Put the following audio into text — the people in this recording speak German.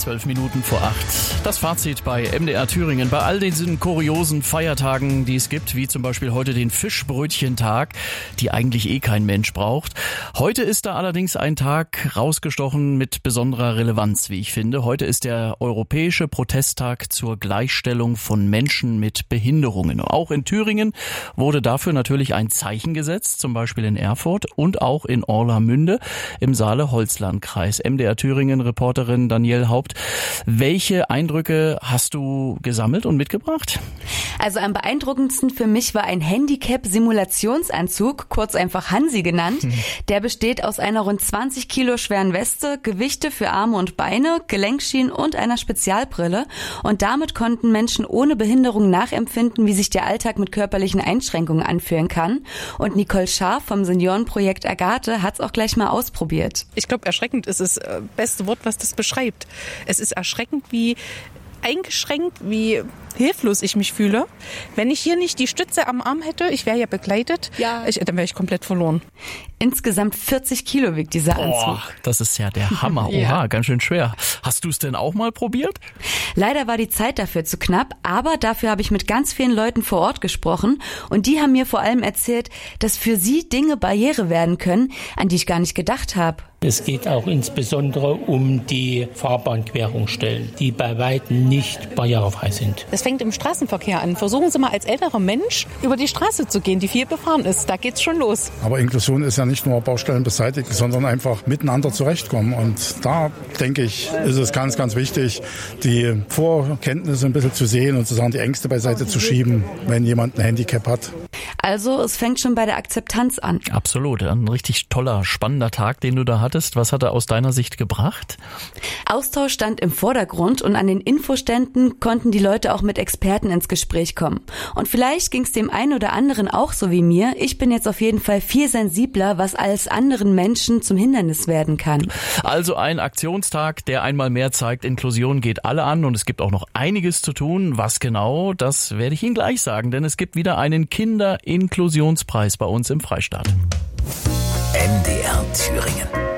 12 Minuten vor 8. Das Fazit bei MDR Thüringen. Bei all diesen kuriosen Feiertagen, die es gibt, wie zum Beispiel heute den Fischbrötchentag, die eigentlich kein Mensch braucht. Heute ist da allerdings ein Tag rausgestochen mit besonderer Relevanz, wie ich finde. Heute ist der Europäische Protesttag zur Gleichstellung von Menschen mit Behinderungen. Auch in Thüringen wurde dafür natürlich ein Zeichen gesetzt, zum Beispiel in Erfurt und auch in Orlamünde im Saale-Holzland-Kreis. MDR Thüringen Reporterin Danielle Haupt. Welche Eindrücke hast du gesammelt und mitgebracht? Also am beeindruckendsten für mich war ein Handicap-Simulationsanzug, kurz einfach Hansi genannt. Der besteht aus einer rund 20 Kilo schweren Weste, Gewichte für Arme und Beine, Gelenkschienen und einer Spezialbrille. Und damit konnten Menschen ohne Behinderung nachempfinden, wie sich der Alltag mit körperlichen Einschränkungen anfühlen kann. Und Nicole Scharf vom Seniorenprojekt Agathe hat es auch gleich mal ausprobiert. Ich glaube, erschreckend ist das beste Wort, was das beschreibt. Es ist erschreckend, wie eingeschränkt, wie hilflos ich mich fühle. Wenn ich hier nicht die Stütze am Arm hätte, ich wäre ja begleitet, dann wäre ich komplett verloren. Insgesamt 40 Kilo wiegt dieser Anzug. Das ist ja der Hammer. Oha, ganz schön schwer. Hast du es denn auch mal probiert? Leider war die Zeit dafür zu knapp, aber dafür habe ich mit ganz vielen Leuten vor Ort gesprochen und die haben mir vor allem erzählt, dass für sie Dinge Barriere werden können, an die ich gar nicht gedacht habe. Es geht auch insbesondere um die Fahrbahnquerungsstellen, die bei weitem nicht barrierefrei sind. Das fängt im Straßenverkehr an. Versuchen Sie mal als älterer Mensch über die Straße zu gehen, die viel befahren ist. Da geht's schon los. Aber Inklusion ist ja nicht nur Baustellen beseitigen, sondern einfach miteinander zurechtkommen. Und da, denke ich, ist es ganz, ganz wichtig, die Vorkenntnisse ein bisschen zu sehen und sozusagen die Ängste beiseite zu schieben, wenn jemand ein Handicap hat. Also es fängt schon bei der Akzeptanz an. Absolut. Ein richtig toller, spannender Tag, den du da hattest. Was hat er aus deiner Sicht gebracht? Austausch stand im Vordergrund und an den Infoständen konnten die Leute auch mit Experten ins Gespräch kommen. Und vielleicht ging es dem einen oder anderen auch so wie mir. Ich bin jetzt auf jeden Fall viel sensibler, was alles anderen Menschen zum Hindernis werden kann. Also ein Aktionstag, der einmal mehr zeigt, Inklusion geht alle an und es gibt auch noch einiges zu tun. Was genau, das werde ich Ihnen gleich sagen, denn es gibt wieder einen Kinderinklusionspreis bei uns im Freistaat. MDR Thüringen.